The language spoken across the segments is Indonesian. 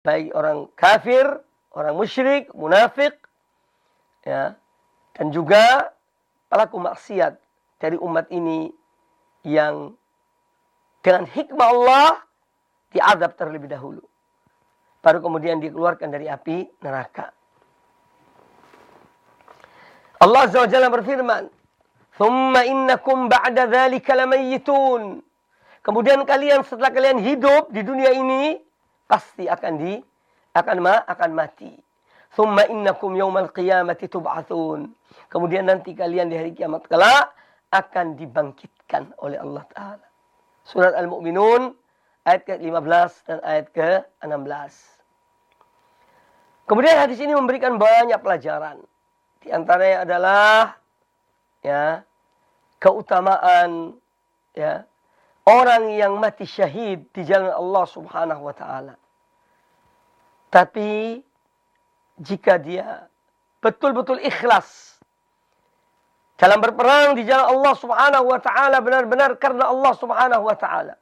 baik orang kafir, orang musyrik, munafik, ya, dan juga pelaku maksiat dari umat ini yang dengan hikmah Allah diazab terlebih dahulu, baru kemudian dikeluarkan dari api neraka. Allah Azza wa Jalla berfirman, "Tsumma innakum ba'da dzalika lamayyitun." Kemudian kalian setelah kalian hidup di dunia ini pasti akan mati. Tsumma innakum yaumal qiyamati tub'atsun. Kemudian nanti kalian di hari kiamat kelak akan dibangkitkan oleh Allah Ta'ala. Surat Al-Mu'minun ayat ke-15 dan ayat ke-16. Kemudian hadis ini memberikan banyak pelajaran. Di antaranya adalah ya, keutamaan ya, orang yang mati syahid di jalan Allah Subhanahu wa Ta'ala. Tapi jika dia betul-betul ikhlas dalam berperang di jalan Allah Subhanahu wa Ta'ala, benar-benar karena Allah Subhanahu wa Ta'ala,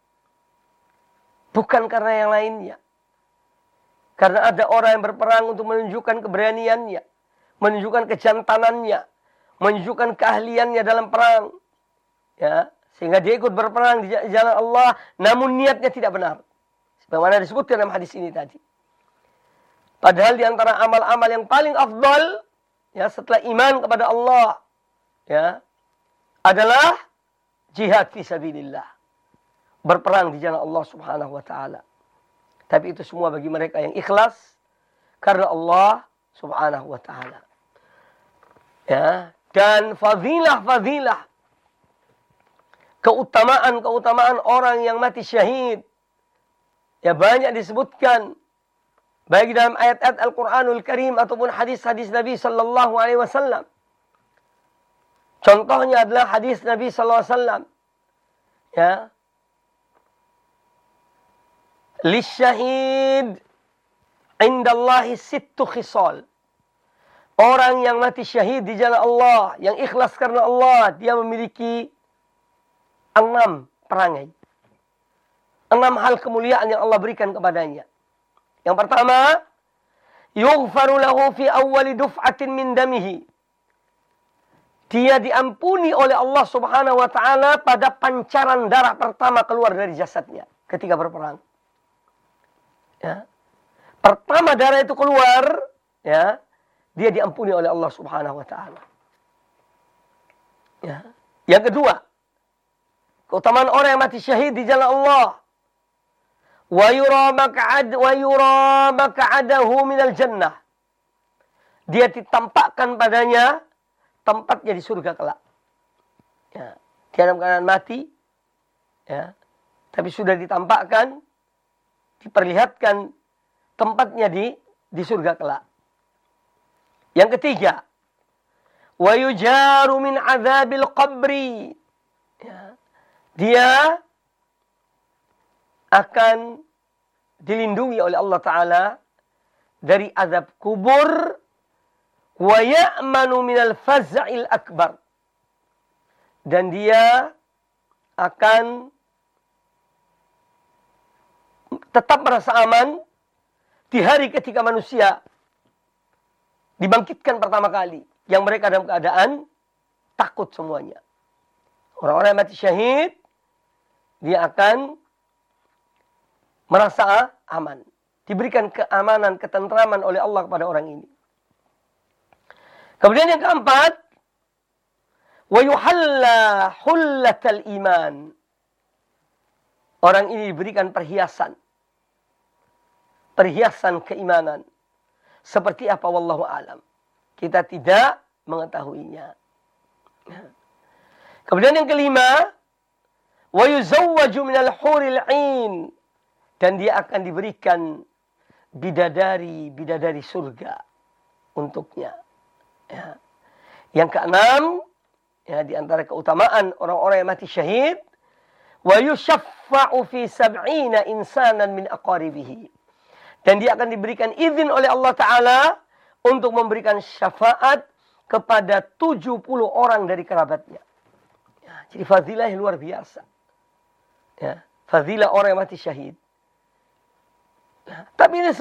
bukan karena yang lainnya. Karena ada orang yang berperang untuk menunjukkan keberaniannya, menunjukkan kejantanannya, menunjukkan keahliannya dalam perang, ya, sehingga dia ikut berperang di jalan Allah, namun niatnya tidak benar, sebagaimana disebutkan dalam hadis ini tadi. Padahal di antara amal-amal yang paling afdal, ya, setelah iman kepada Allah, ya, adalah jihad fi sabilillah, berperang di jalan Allah Subhanahu wa Ta'ala. Tapi itu semua bagi mereka yang ikhlas karena Allah Subhanahu wa Ta'ala. Ya, dan fadilah keutamaan orang yang mati syahid, ya, banyak disebutkan baik dalam ayat-ayat Al-Quranul Karim ataupun hadis-hadis Nabi Sallallahu Alaihi Wasallam. Contohnya adalah hadis Nabi Sallallahu Alaihi Wasallam, ya, lisyahid indallahi sittu khisal. Orang yang mati syahid di jalan Allah, yang ikhlas karena Allah, dia memiliki 6 perangai. 6 hal kemuliaan yang Allah berikan kepadanya. Yang pertama, yughfaru lahu fi awwali duf'atin min damihi. Dia diampuni oleh Allah Subhanahu wa Ta'ala pada pancaran darah pertama keluar dari jasadnya ketika berperang. Ya. Pertama darah itu keluar, ya, dia diampuni oleh Allah Subhanahu wa Ta'ala. Ya. Yang kedua, keutamaan orang yang mati syahid di jalan Allah. Wa yura maq'adahu minal jannah. Dia ditampakkan padanya tempatnya di surga kelak. Ya. Dia dalam keadaan mati, ya, tapi sudah ditampakkan, diperlihatkan tempatnya di surga kelak. Yang ketiga, wa yujaru min adzabil qabri. Ya. Dia akan dilindungi oleh Allah Ta'ala dari azab kubur, wa ya'manu minal faz'il akbar. Dan dia akan tetap merasa aman di hari ketika manusia dibangkitkan pertama kali, yang mereka dalam keadaan takut semuanya. Orang-orang yang mati syahid, dia akan merasa aman, diberikan keamanan, ketentraman oleh Allah kepada orang ini. Kemudian yang keempat, wa yuhalla hullatal iman. Orang ini diberikan perhiasan keimanan. Seperti apa, wallahu alam, kita tidak mengetahuinya. Kemudian yang kelima, wa yuzawwaju minal huril 'ain. Dan dia akan diberikan bidadari surga untuknya. Ya. Yang keenam, ya, di antara keutamaan orang-orang yang mati syahid, wa yushaffa'u fi 70 insanan min aqaribihi. Dan dia akan diberikan izin oleh Allah Ta'ala untuk memberikan syafaat kepada 70 orang dari kerabatnya. Ya, jadi fadilah yang luar biasa. Ya, fadilah orang yang mati syahid. Tapi ini